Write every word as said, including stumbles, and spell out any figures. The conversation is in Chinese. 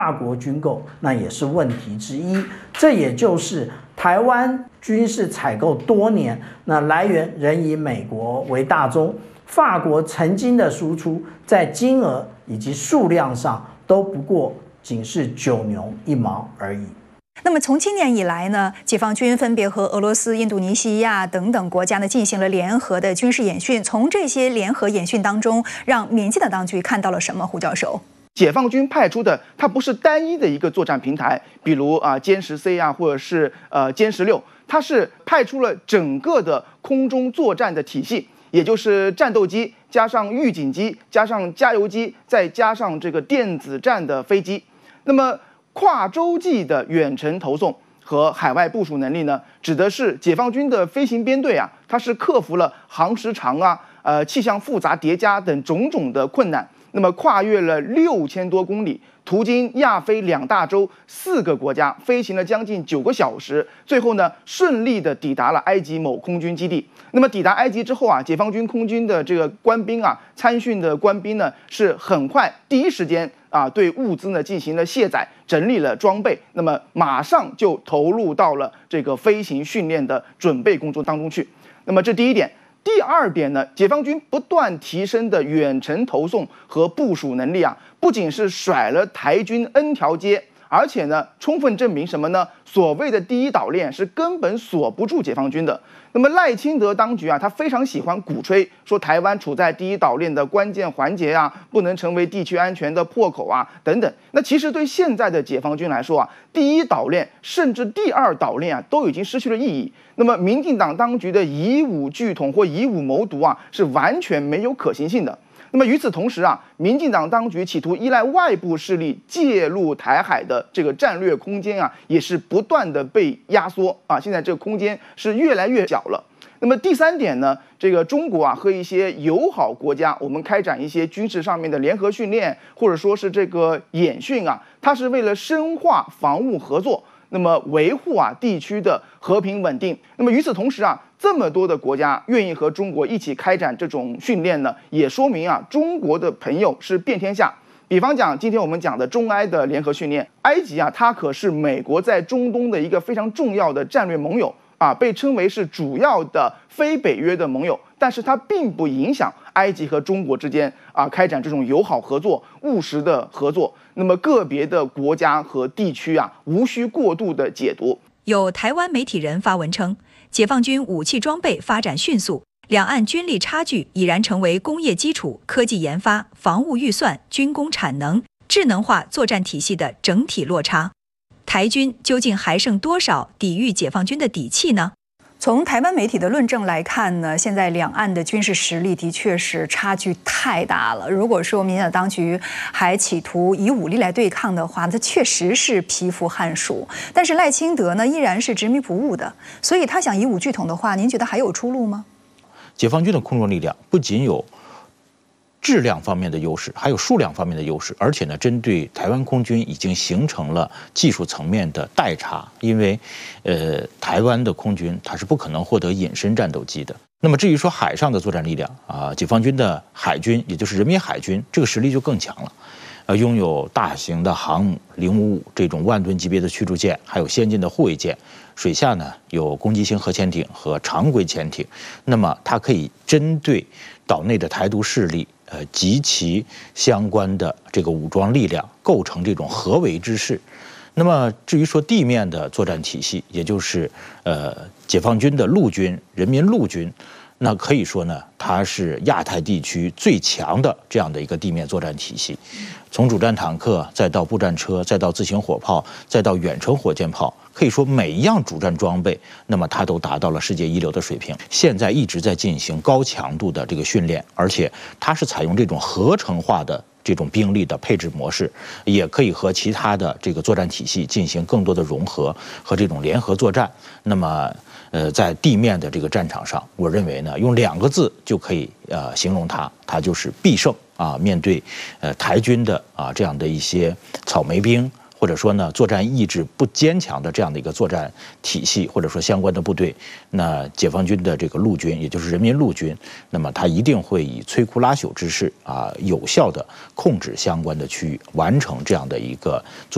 大国军购，那也是问题之一。这也就是台湾军事采购多年，那来源仍以美国为大宗。法国曾经的输出，在金额以及数量上都不过仅是九牛一毛而已。 那么从今年以来呢，解放军分别和俄罗斯、印度尼西亚等等国家呢进行了联合的军事演训。从这些联合演训当中，让民进党当局看到了什么？胡教授？ 解放军派出的，它不是单一的一个作战平台，比如啊歼十 C 啊，或者是呃歼十六，它是派出了整个的空中作战的体系，也就是战斗机加上预警机加上加油机，再加上这个电子战的飞机。那么跨洲际的远程投送和海外部署能力呢，指的是解放军的飞行编队啊，它是克服了航时长啊、呃气象复杂叠加等种种的困难。那么跨越了六千多公里，途经亚非两大洲四个国家，飞行了将近九个小时，最后呢顺利的抵达了埃及某空军基地。那么抵达埃及之后啊，解放军空军的这个官兵啊，参训的官兵呢，是很快第一时间啊对物资呢进行了卸载，整理了装备，那么马上就投入到了这个飞行训练的准备工作当中去。那么这第一点。第二点呢，解放军不断提升的远程投送和部署能力啊，不仅是甩了台军 N 条街，而且呢，充分证明什么呢？所谓的第一岛链是根本锁不住解放军的。那么赖清德当局啊，他非常喜欢鼓吹说台湾处在第一岛链的关键环节啊，不能成为地区安全的破口啊，等等。那其实对现在的解放军来说啊，第一岛链甚至第二岛链啊，都已经失去了意义。那么民进党当局的以武拒统或以武谋独啊，是完全没有可行性的。那么与此同时啊，民进党当局企图依赖外部势力介入台海的这个战略空间啊，也是不断的被压缩啊。现在这个空间是越来越小了。那么第三点呢，这个中国啊和一些友好国家，我们开展一些军事上面的联合训练，或者说是这个演训啊，它是为了深化防务合作。那么维护啊地区的和平稳定。那么与此同时啊，这么多的国家愿意和中国一起开展这种训练呢，也说明啊中国的朋友是遍天下。比方讲，今天我们讲的中埃的联合训练，埃及啊，它可是美国在中东的一个非常重要的战略盟友啊，被称为是主要的非北约的盟友。但是它并不影响埃及和中国之间啊开展这种友好合作、务实的合作。那么个别的国家和地区啊，无需过度的解读。 有台湾媒体人发文称，解放军武器装备发展迅速，两岸军力差距已然成为工业基础、科技研发、防务预算、军工产能、智能化作战体系的整体落差。台军究竟还剩多少抵御解放军的底气呢？从台湾媒体的论证来看呢，现在两岸的军事实力的确是差距太大了。如果说民进党当局还企图以武力来对抗的话，它确实是匹夫撼树。但是赖清德呢，依然是执迷不悟的，所以他想以武拒统的话，您觉得还有出路吗？ 解放军的空中力量不仅有质量方面的优势，还有数量方面的优势，而且呢，针对台湾空军已经形成了技术层面的代差，因为，呃，台湾的空军它是不可能获得隐身战斗机的。那么至于说海上的作战力量啊，解放军的海军，也就是人民海军，这个实力就更强了，呃，拥有大型的航母零五五这种万吨级别的驱逐舰，还有先进的护卫舰，水下呢有攻击型核潜艇和常规潜艇，那么它可以针对岛内的台独势力。呃，及其相关的这个武装力量构成这种合围之势。那么至于说地面的作战体系，也就是呃解放军的陆军、人民陆军，那可以说呢，它是亚太地区最强的这样的一个地面作战体系。从主战坦克，再到步战车，再到自行火炮，再到远程火箭炮，可以说每一样主战装备，那么它都达到了世界一流的水平。现在一直在进行高强度的这个训练，而且它是采用这种合成化的这种兵力的配置模式，也可以和其他的这个作战体系进行更多的融合和这种联合作战。那么，呃，在地面的这个战场上，我认为呢，用两个字就可以呃形容它，它就是必胜啊！面对呃台军的啊这样的一些草莓兵，或者说呢作战意志不坚强的这样的一个作战体系，或者说相关的部队，那解放军的这个陆军，也就是人民陆军，那么他一定会以摧枯拉朽之势啊，有效的控制相关的区域，完成这样的一个作。